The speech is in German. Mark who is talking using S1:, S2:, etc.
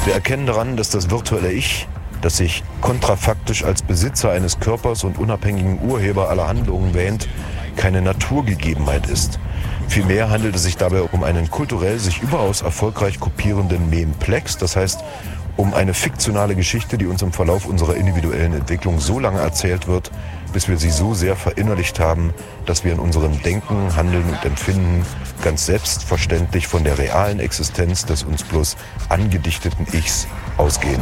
S1: Wir erkennen daran, dass das virtuelle Ich, das sich kontrafaktisch als Besitzer eines Körpers und unabhängigen Urheber aller Handlungen wähnt, keine Naturgegebenheit ist. Vielmehr handelt es sich dabei um einen kulturell sich überaus erfolgreich kopierenden Memplex, das heißt um eine fiktionale Geschichte, die uns im Verlauf unserer individuellen Entwicklung so lange erzählt wird, bis wir sie so sehr verinnerlicht haben, dass wir in unserem Denken, Handeln und Empfinden ganz selbstverständlich von der realen Existenz des uns bloß angedichteten Ichs ausgehen.